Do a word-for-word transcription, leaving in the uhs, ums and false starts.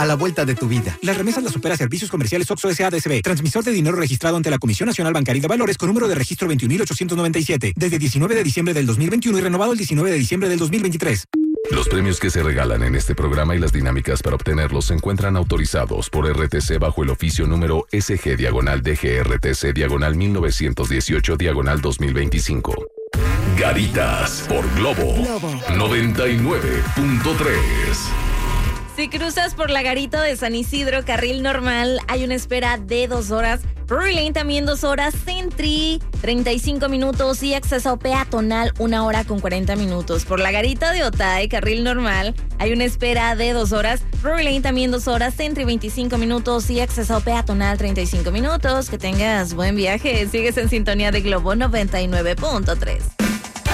a la vuelta de tu vida. Las remesas las opera Servicios Comerciales Oxxo S A D C B, transmisor de dinero registrado ante la Comisión Nacional Bancaria de Valores con número de registro veintiún mil ochocientos noventa y siete, desde diecinueve de diciembre del dos mil veintiuno y renovado el diecinueve de diciembre del dos mil veintitrés. Los premios que se regalan en este programa y las dinámicas para obtenerlos se encuentran autorizados por R T C bajo el oficio número S G diagonal D G R T C diagonal mil novecientos dieciocho diagonal dos mil veinticinco. Garitas por Globo, Globo. noventa y nueve punto tres. Si cruzas por la Garita de San Isidro, carril normal, hay una espera de dos horas. Drury Lane también dos horas. Sentry, treinta y cinco minutos. Y acceso peatonal, una hora con cuarenta minutos. Por la Garita de Otay, carril normal, hay una espera de dos horas. Drury Lane también dos horas. Sentry, veinticinco minutos. Y acceso peatonal, treinta y cinco minutos. Que tengas buen viaje. Sigues en sintonía de Globo noventa y nueve punto tres.